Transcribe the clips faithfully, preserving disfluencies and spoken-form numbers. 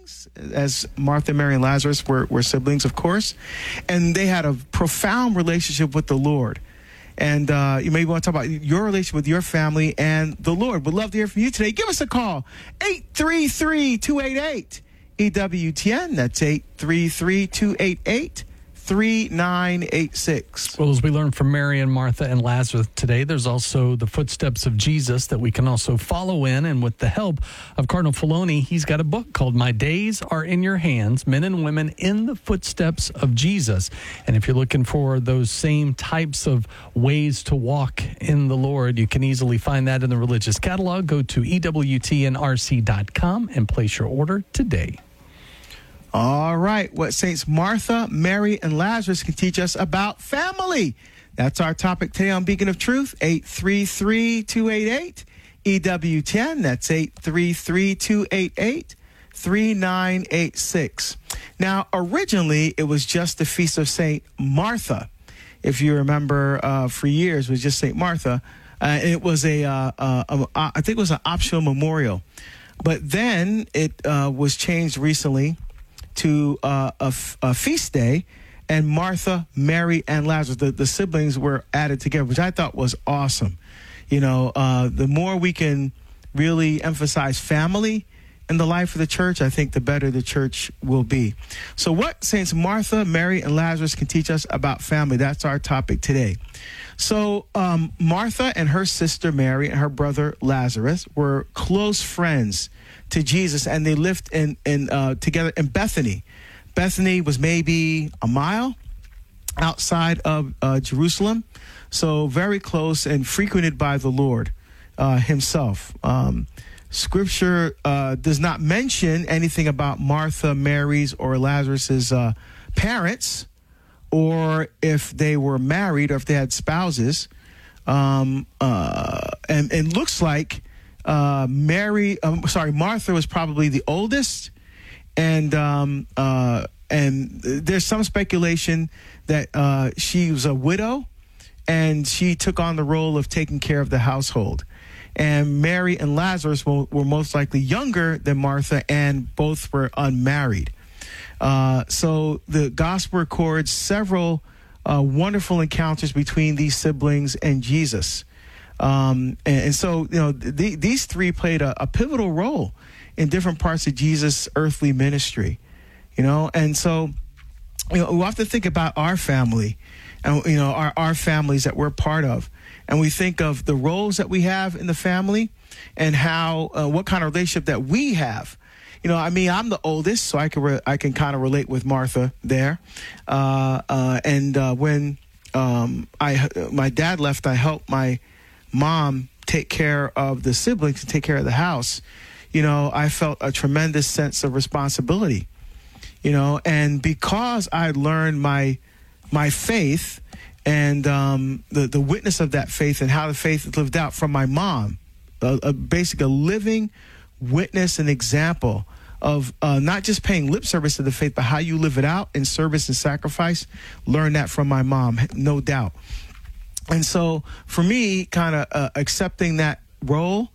siblings, as Martha, Mary, and Lazarus were, were siblings, of course. And they had a profound relationship with the Lord. And uh, you may want to talk about your relationship with your family and the Lord. We'd love to hear from you today. Give us a call, eight three three, two eight eight, E W T N. That's eight three three, two eight eight, three nine eight six. Well, as we learned from Mary and Martha and Lazarus today, there's also the footsteps of Jesus that we can also follow in. And with the help of Cardinal Filoni, he's got a book called My Days Are in Your Hands, Men and Women in the Footsteps of Jesus. And if you're looking for those same types of ways to walk in the Lord, you can easily find that in the religious catalog. Go to E W T N R C dot com and place your order today. All right, what Saints Martha, Mary, and Lazarus can teach us about family. That's our topic today on Beacon of Truth, eight three three, two eight eight, E W T N. That's eight three three, two eight eight, three nine eight six. Now, originally, it was just the Feast of Saint Martha. If you remember, uh, for years, it was just Saint Martha. Uh, it was a, uh, uh, uh, I think it was an optional memorial. But then it uh, was changed recently to uh, a, f- a feast day, and Martha, Mary, and Lazarus, the, the siblings were added together, which I thought was awesome. You know, uh, the more we can really emphasize family in the life of the church, I think the better the church will be. So what Saints Martha, Mary, and Lazarus can teach us about family, that's our topic today. So um, Martha and her sister Mary and her brother Lazarus were close friends to Jesus, and they lived in, in uh, together in Bethany. Bethany was maybe a mile outside of uh, Jerusalem, so very close and frequented by the Lord uh, himself. Um, scripture uh, does not mention anything about Martha, Mary's, or Lazarus's uh, parents, or if they were married or if they had spouses. Um, uh, and it looks like Uh, Mary, um, sorry, Martha was probably the oldest, and um, uh, and there's some speculation that uh, she was a widow, and she took on the role of taking care of the household. And Mary and Lazarus were, were most likely younger than Martha, and both were unmarried. Uh, so the gospel records several uh, wonderful encounters between these siblings and Jesus. Um, and, and so, you know, th- these three played a, a pivotal role in different parts of Jesus' earthly ministry, you know. And so, you know, we have to think about our family and, you know, our, our families that we're part of. And we think of the roles that we have in the family and how, uh, what kind of relationship that we have. You know, I mean, I'm the oldest, so I can, re- I can kind of relate with Martha there. Uh, uh, and, uh, when, um, I, my dad left, I helped my mom take care of the siblings and take care of the house. You know, I felt a tremendous sense of responsibility, you know, and because I learned my my faith and um, the, the witness of that faith and how the faith is lived out from my mom, a, a basic, a living witness and example of uh, not just paying lip service to the faith, but how you live it out in service and sacrifice. Learned that from my mom, no doubt. And so for me, kind of uh, accepting that role,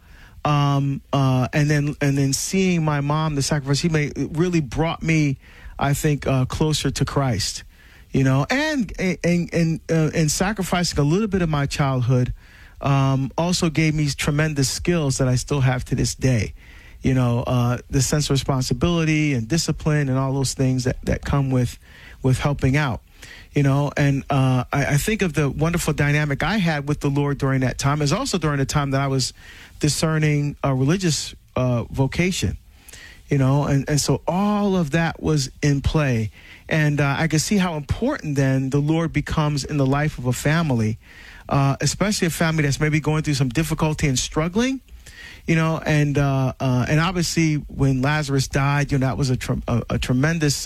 um, uh, and then and then seeing my mom, the sacrifice she made, it really brought me, I think, uh, closer to Christ, you know, and and and uh, and sacrificing a little bit of my childhood um, also gave me tremendous skills that I still have to this day, you know, uh, the sense of responsibility and discipline and all those things that, that come with with helping out. You know, and uh, I, I think of the wonderful dynamic I had with the Lord during that time. Is also during the time that I was discerning a religious uh, vocation, you know, and, and so all of that was in play. And uh, I could see how important then the Lord becomes in the life of a family, uh, especially a family that's maybe going through some difficulty and struggling, you know, and uh, uh, and obviously when Lazarus died, you know, that was a, tr- a, a tremendous